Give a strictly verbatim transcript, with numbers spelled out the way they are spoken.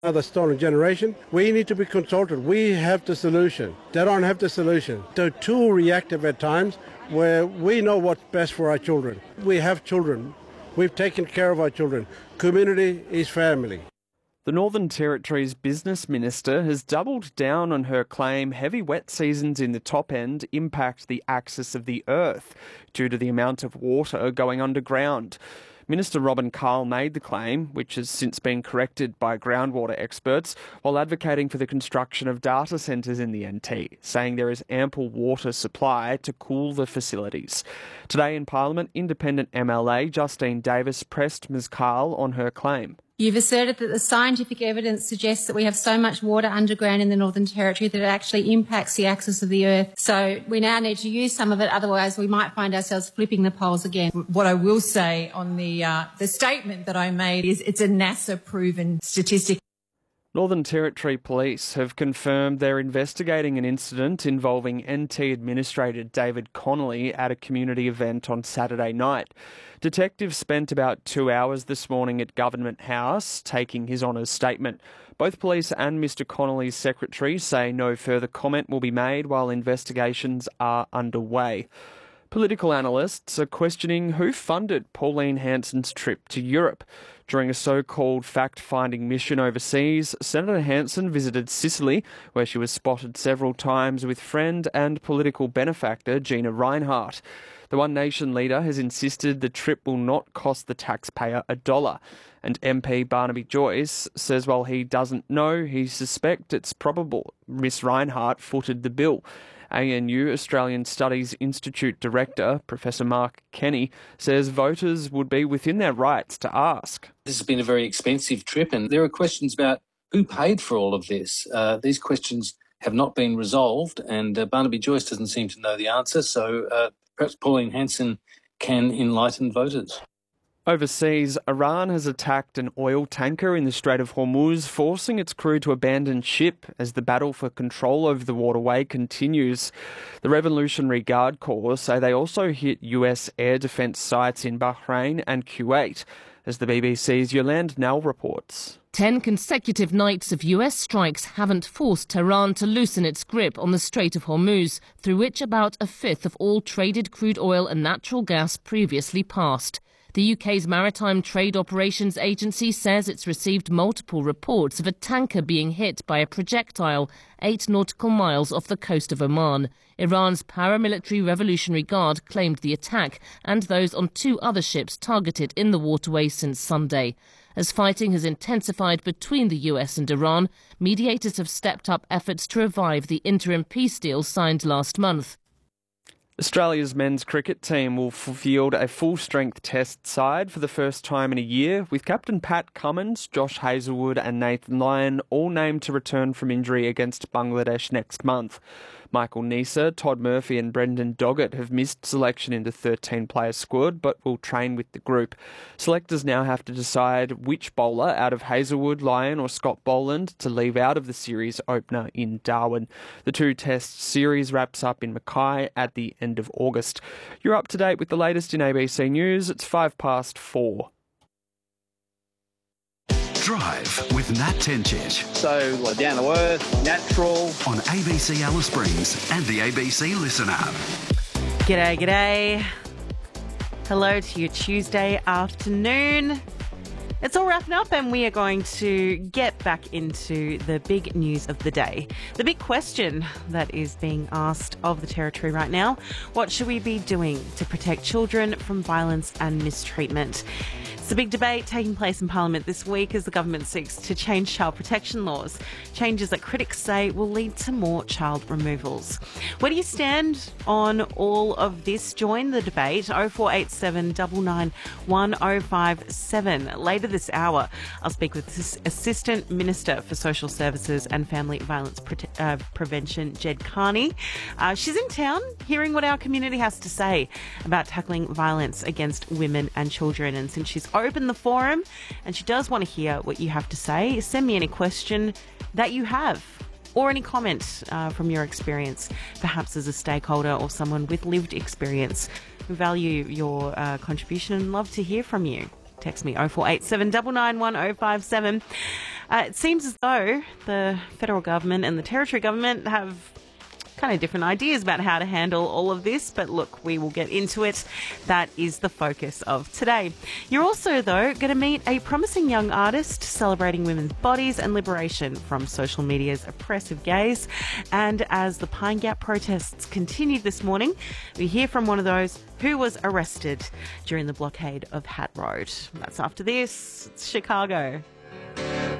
Another stolen generation. We need to be consulted. We have the solution. They don't have the solution. They're too reactive at times where we know what's best for our children. We have children. We've taken care of our children. Community is family. The Northern Territory's business minister has doubled down on her claim heavy wet seasons in the top end impact the axis of the earth due to the amount of water going underground. Minister Robin Carl made the claim, which has since been corrected by groundwater experts, while advocating for the construction of data centres in the N T, saying there is ample water supply to cool the facilities. Today in Parliament, independent M L A Justine Davis pressed Ms Carl on her claim. You've asserted that the scientific evidence suggests that we have so much water underground in the Northern Territory that it actually impacts the axis of the earth. So we now need to use some of it, otherwise we might find ourselves flipping the poles again. What I will say on the uh, the statement that I made is it's a NASA-proven statistic. Northern Territory Police have confirmed they're investigating an incident involving N T Administrator David Connolly at a community event on Saturday night. Detectives spent about two hours this morning at Government House taking his honours statement. Both police and Mister Connolly's secretary say no further comment will be made while investigations are underway. Political analysts are questioning who funded Pauline Hanson's trip to Europe. During a so-called fact-finding mission overseas, Senator Hanson visited Sicily, where she was spotted several times with friend and political benefactor Gina Rinehart. The One Nation leader has insisted the trip will not cost the taxpayer a dollar. And M P Barnaby Joyce says while he doesn't know, he suspects it's probable Miss Rinehart footed the bill. A N U Australian Studies Institute Director, Professor Mark Kenny, says voters would be within their rights to ask. This has been a very expensive trip, and there are questions about who paid for all of this. Uh, these questions have not been resolved, and uh, Barnaby Joyce doesn't seem to know the answer, so uh, perhaps Pauline Hanson can enlighten voters. Overseas, Iran has attacked an oil tanker in the Strait of Hormuz, forcing its crew to abandon ship as the battle for control over the waterway continues. The Revolutionary Guard Corps say they also hit U S air defence sites in Bahrain and Kuwait, as the B B C's Yolande Nell reports. Ten consecutive nights of U S strikes haven't forced Tehran to loosen its grip on the Strait of Hormuz, through which about a fifth of all traded crude oil and natural gas previously passed. The U K's Maritime Trade Operations Agency says it's received multiple reports of a tanker being hit by a projectile eight nautical miles off the coast of Oman. Iran's paramilitary Revolutionary Guard claimed the attack and those on two other ships targeted in the waterway since Sunday. As fighting has intensified between the U S and Iran, mediators have stepped up efforts to revive the interim peace deal signed last month. Australia's men's cricket team will field a full-strength test side for the first time in a year, with captain Pat Cummins, Josh Hazlewood and Nathan Lyon all named to return from injury against Bangladesh next month. Michael Neser, Todd Murphy and Brendan Doggett have missed selection in the thirteen-player squad but will train with the group. Selectors now have to decide which bowler out of Hazlewood, Lyon or Scott Boland to leave out of the series opener in Darwin. The two-test series wraps up in Mackay at the end of August. You're up to date with the latest in A B C News. It's five past four. Drive with Nat Tencic. So, like down to earth, natural. On A B C Alice Springs and the A B C Listen app. G'day, g'day. Hello to your Tuesday afternoon. It's all wrapping up and we are going to get back into the big news of the day. The big question that is being asked of the Territory right now: what should we be doing to protect children from violence and mistreatment? It's a big debate taking place in Parliament this week as the government seeks to change child protection laws, changes that critics say will lead to more child removals. Where do you stand on all of this? Join the debate, oh four eight seven, nine nine one, oh five seven. Later this hour, I'll speak with Assistant Minister for Social Services and Family Violence Pre- uh, Prevention, Jed Carney. Uh, she's in town hearing what our community has to say about tackling violence against women and children. And since she's opened the forum and she does want to hear what you have to say, send me any question that you have or any comment uh, from your experience, perhaps as a stakeholder or someone with lived experience. We value your uh, contribution and love to hear from you. Text me oh four eight seven, nine nine one, oh five seven. Uh, it seems as though the federal government and the territory government have kind of different ideas about how to handle all of this, but look, we will get into it. That is the focus of today. You're also, though, going to meet a promising young artist celebrating women's bodies and liberation from social media's oppressive gaze. And as the Pine Gap protests continued this morning, we hear from one of those who was arrested during the blockade of Hat Road. That's after this. It's Chicago.